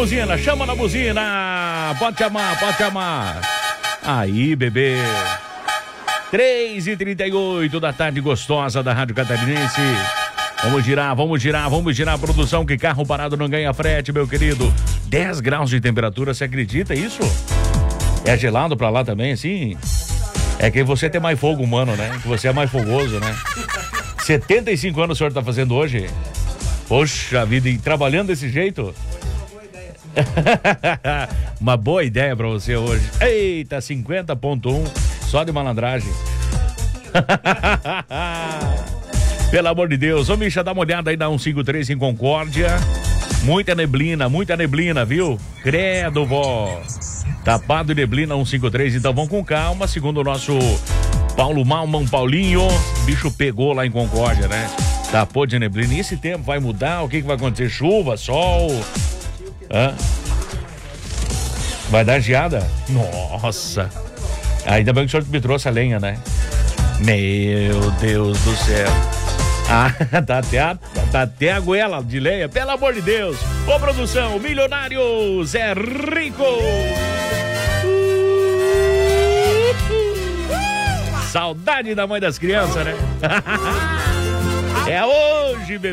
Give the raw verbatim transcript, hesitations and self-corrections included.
buzina, chama na buzina. Pode chamar, pode chamar. Aí, bebê. três e trinta e oito da tarde gostosa da Rádio Catarinense. Vamos girar, vamos girar, vamos girar a produção, que carro parado não ganha frete, meu querido. dez graus de temperatura, você acredita isso? É gelado pra lá também, assim? É que você tem mais fogo humano, né? Que você é mais fogoso, né? setenta e cinco anos o senhor tá fazendo hoje? Poxa vida, e trabalhando desse jeito? Uma boa ideia pra você hoje. Eita, cinquenta ponto um, só de malandragem. Pelo amor de Deus. Ô, Misha, dá uma olhada aí na cento e cinquenta e três em Concórdia. Muita neblina, muita neblina, viu? Credo, vó. Tapado de neblina cento e cinquenta e três, então vão com calma. Segundo o nosso Paulo Malman Paulinho, bicho pegou lá em Concórdia, né? Tapou de neblina. E esse tempo vai mudar? O que, que vai acontecer? Chuva, sol? Hã? Vai dar geada? Nossa. Ainda bem que o senhor me trouxe a lenha, né? Meu Deus do céu. Ah, tá até a, tá até a goela de lenha, pelo amor de Deus. Ô, produção, Milionários é rico. Saudade da mãe das crianças, né? É hoje, bebê.